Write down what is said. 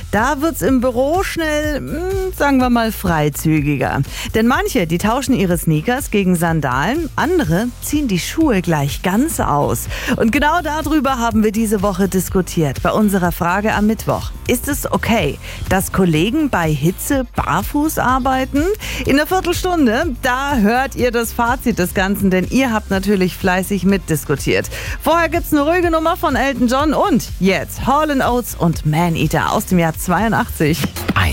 Da wird's im Büro schnell, sagen wir mal, freizügiger. Denn manche, die tauschen ihre Sneakers gegen Sandalen, andere ziehen die Schuhe gleich ganz aus. Und genau darüber haben wir diese Woche diskutiert bei unserer Frage am Mittwoch. Ist es okay, dass Kollegen bei Hitze barfuß arbeiten? In einer Viertelstunde, da hört ihr das Fazit des Ganzen, denn ihr habt natürlich fleißig mitdiskutiert. Vorher gibt's eine ruhige Nummer von Elton John und jetzt Hall & Oates und Man Eater aus dem Jahr 82.